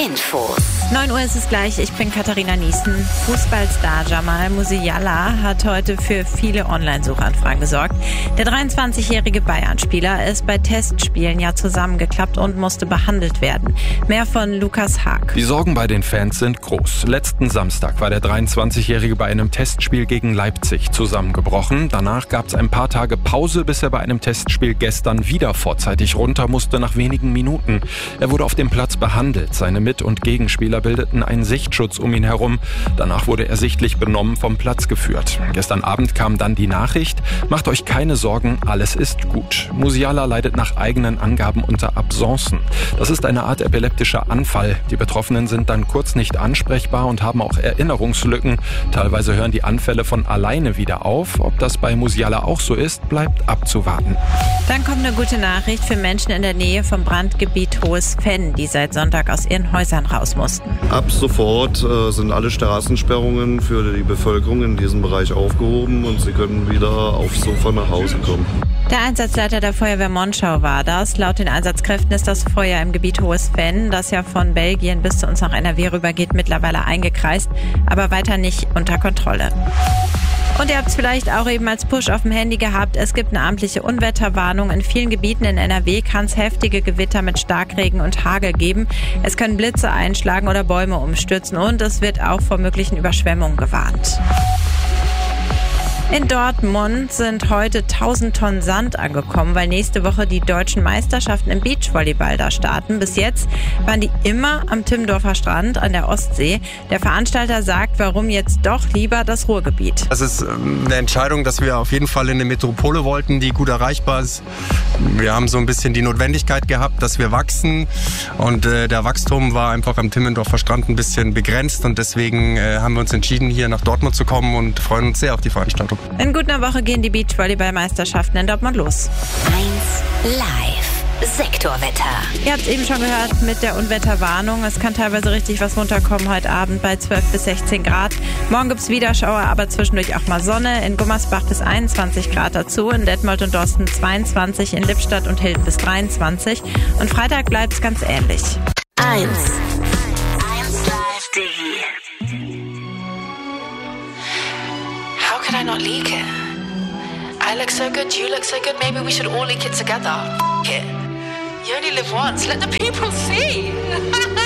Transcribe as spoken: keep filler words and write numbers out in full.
Infos. neun Uhr ist es gleich, ich bin Katharina Niesen. Fußballstar Jamal Musiala hat heute für viele Online-Suchanfragen gesorgt. Der dreiundzwanzigjährige Bayern-Spieler ist bei Testspielen ja zusammengeklappt und musste behandelt werden. Mehr von Lukas Haag. Die Sorgen bei den Fans sind groß. Letzten Samstag war der dreiundzwanzigjährige bei einem Testspiel gegen Leipzig zusammengebrochen. Danach gab es ein paar Tage Pause, bis er bei einem Testspiel gestern wieder vorzeitig runter musste nach wenigen Minuten. Er wurde auf dem Platz behandelt. Seine Mit- und Gegenspieler bildeten einen Sichtschutz um ihn herum. Danach wurde er sichtlich benommen vom Platz geführt. Gestern Abend kam dann die Nachricht: Macht euch keine Sorgen, alles ist gut. Musiala leidet nach eigenen Angaben unter Absencen. Das ist eine Art epileptischer Anfall. Die Betroffenen sind dann kurz nicht ansprechbar und haben auch Erinnerungslücken. Teilweise hören die Anfälle von alleine wieder auf. Ob das bei Musiala auch so ist, bleibt abzuwarten. Dann kommt eine gute Nachricht für Menschen in der Nähe vom Brandgebiet Hohes Venn, die seit Sonntag aus ihren Häusern raus mussten. Ab sofort äh, sind alle Straßensperrungen für die Bevölkerung in diesem Bereich aufgehoben und sie können wieder aufs Sofa nach Hause kommen. Der Einsatzleiter der Feuerwehr Monschau war das. Laut den Einsatzkräften ist das Feuer im Gebiet Hohes Venn, das ja von Belgien bis zu uns nach N R W rübergeht, mittlerweile eingekreist, aber weiter nicht unter Kontrolle. Und ihr habt es vielleicht auch eben als Push auf dem Handy gehabt. Es gibt eine amtliche Unwetterwarnung. In vielen Gebieten in N R W kann es heftige Gewitter mit Starkregen und Hagel geben. Es können Blitze einschlagen oder Bäume umstürzen und es wird auch vor möglichen Überschwemmungen gewarnt. In Dortmund sind heute tausend Tonnen Sand angekommen, weil nächste Woche die deutschen Meisterschaften im Beachvolleyball da starten. Bis jetzt waren die immer am Timmendorfer Strand an der Ostsee. Der Veranstalter sagt, warum jetzt doch lieber das Ruhrgebiet. Das ist eine Entscheidung, dass wir auf jeden Fall in eine Metropole wollten, die gut erreichbar ist. Wir haben so ein bisschen die Notwendigkeit gehabt, dass wir wachsen. Und äh, der Wachstum war einfach am Timmendorfer Strand ein bisschen begrenzt. Und deswegen äh, haben wir uns entschieden, hier nach Dortmund zu kommen und freuen uns sehr auf die Veranstaltung. In gut einer Woche gehen die Beachvolleyball-Meisterschaften in Dortmund los. eins Live Sektorwetter. Ihr habt es eben schon gehört mit der Unwetterwarnung. Es kann teilweise richtig was runterkommen heute Abend bei zwölf bis sechzehn Grad. Morgen gibt es wieder Schauer, aber zwischendurch auch mal Sonne. In Gummersbach bis einundzwanzig Grad dazu. In Detmold und Dorsten zweiundzwanzig. In Lippstadt und Hilden bis dreiundzwanzig. Und Freitag bleibt es ganz ähnlich. eins Live How could I not leak it? I look so good, you look so good, maybe we should all leak it together. F it. You only live once, let the people see.